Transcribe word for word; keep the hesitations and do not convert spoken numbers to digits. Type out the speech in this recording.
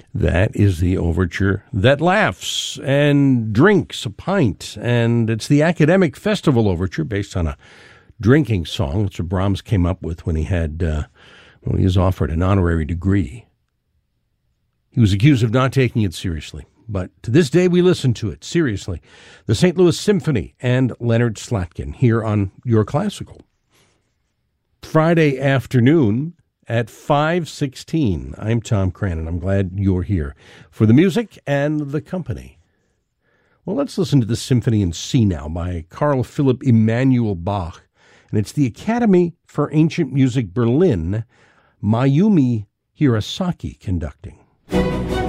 That is the overture that laughs and drinks a pint, and it's the Academic Festival Overture based on a drinking song that Brahms came up with when he had, uh, when he was offered an honorary degree. He was accused of not taking it seriously, but to this day we listen to it seriously. The Saint Louis Symphony and Leonard Slatkin here on Your Classical. Friday afternoon at five sixteen. I'm Tom Crannon. I'm glad you're here for the music and the company. Well, let's listen to the Symphony in C now by Carl Philipp Emanuel Bach. And it's the Academy for Ancient Music Berlin, Mayumi Hirasaki conducting.